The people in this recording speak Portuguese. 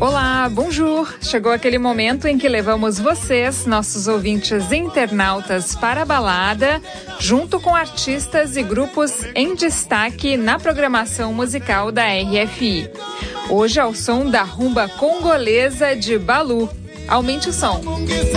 Olá, bonjour! Chegou aquele momento em que levamos vocês, nossos ouvintes internautas, para a balada, junto com artistas e grupos em destaque na programação musical da RFI. Hoje ao som da rumba congolesa de Balu. Aumente o som!